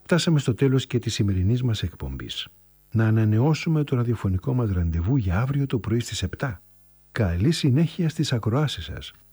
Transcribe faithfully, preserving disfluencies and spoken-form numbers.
Φτάσαμε στο τέλος και της σημερινής μας εκπομπής. Να ανανεώσουμε το ραδιοφωνικό μας ραντεβού για αύριο το πρωί στις επτά. Καλή συνέχεια στις ακροάσεις σας.